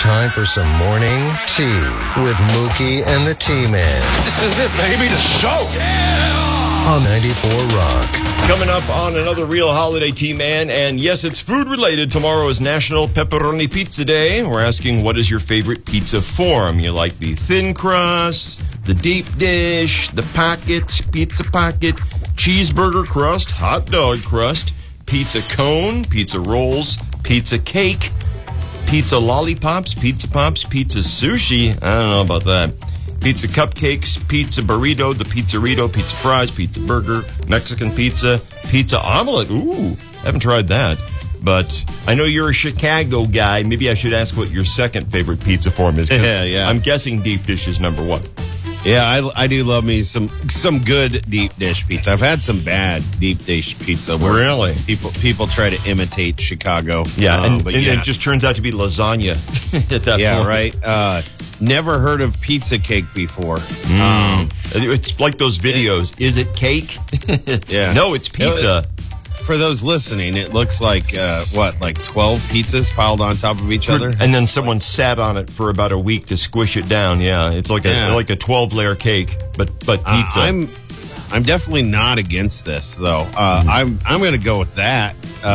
time for some morning tea with Mookie and the T-Man. This is it, baby, the show. On 94 Rock. Coming up on another Real Holiday T-Man, and yes, it's food related. Tomorrow is National Pepperoni Pizza Day. We're asking, what is your favorite pizza form? You like the thin crust, the deep dish, the pocket, pizza pocket, cheeseburger crust, hot dog crust, pizza cone, pizza rolls, pizza cake, pizza lollipops, pizza pops, pizza sushi. I don't know about that. Pizza cupcakes, pizza burrito, the pizzerito, pizza fries, pizza burger, Mexican pizza, pizza omelet. Ooh, haven't tried that. But I know you're a Chicago guy. Maybe I should ask what your second favorite pizza form is. Yeah. I'm guessing deep dish is number one. Yeah, I do love me some good deep dish pizza. I've had some bad deep dish pizza. Where Really? People try to imitate Chicago. Yeah, and but it just turns out to be lasagna at that point. right. Never heard of pizza cake before. It's like those videos. Is it cake? Yeah. No, it's pizza. For those listening, it looks like, 12 pizzas piled on top of each other? And then someone sat on it for about a week to squish it down. Yeah, it's like a 12-layer cake, but pizza. I'm definitely not against this, though. I'm going to go with that.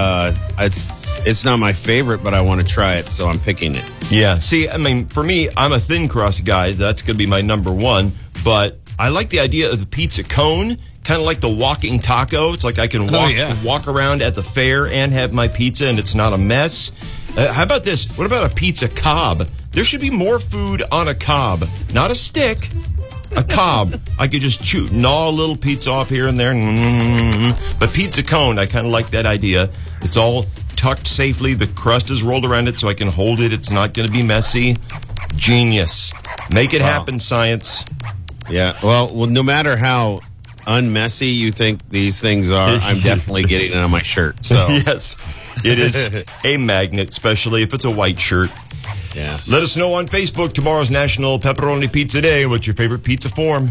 It's not my favorite, but I want to try it, so I'm picking it. Yeah. See, I mean, for me, I'm a thin crust guy. That's going to be my number one. But I like the idea of the pizza cone. Kind of like the walking taco. It's like I can walk around at the fair and have my pizza, and it's not a mess. How about this? What about a pizza cob? There should be more food on a cob. Not a stick, a cob. I could just gnaw a little pizza off here and there. But pizza cone, I kind of like that idea. It's all tucked safely. The crust is rolled around it so I can hold it. It's not going to be messy. Genius. Make it happen, science. Yeah, well, no matter how unmessy you think these things are, I'm definitely getting it on my shirt. So yes, it is a magnet, especially if it's a white shirt. Yeah. Let us know on Facebook. Tomorrow's National Pepperoni Pizza Day. What's your favorite pizza form?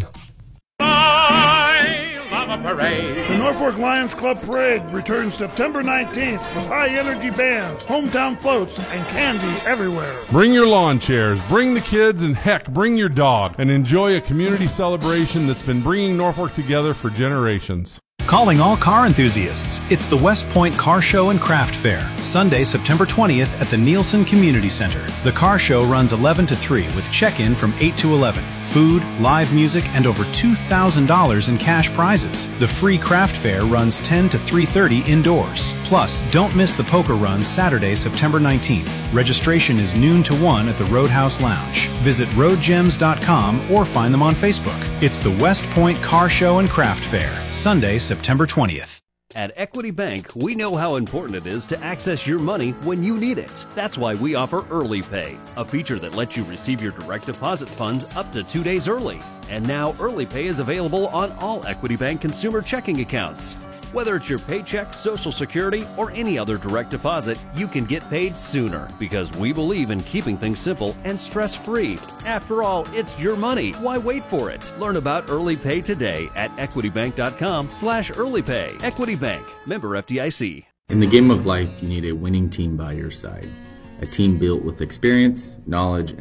The Norfolk Lions Club Parade returns September 19th with high-energy bands, hometown floats, and candy everywhere. Bring your lawn chairs, bring the kids, and heck, bring your dog, and enjoy a community celebration that's been bringing Norfolk together for generations. Calling all car enthusiasts. It's the West Point Car Show and Craft Fair, Sunday, September 20th at the Nielsen Community Center. The car show runs 11 to 3 with check-in from 8 to 11. Food, live music, and over $2,000 in cash prizes. The free craft fair runs 10 to 3:30 indoors. Plus, don't miss the poker run Saturday, September 19th. Registration is noon to 1 at the Roadhouse Lounge. Visit roadgems.com or find them on Facebook. It's the West Point Car Show and Craft Fair, Sunday, September 20th. At Equity Bank, we know how important it is to access your money when you need it. That's why we offer Early Pay, a feature that lets you receive your direct deposit funds up to 2 days early. And now Early Pay is available on all Equity Bank consumer checking accounts. Whether it's your paycheck, Social Security, or any other direct deposit, you can get paid sooner because we believe in keeping things simple and stress-free. After all, it's your money. Why wait for it? Learn about Early Pay today at equitybank.com/earlypay. Equity Bank, member FDIC. In the game of life, you need a winning team by your side. A team built with experience, knowledge,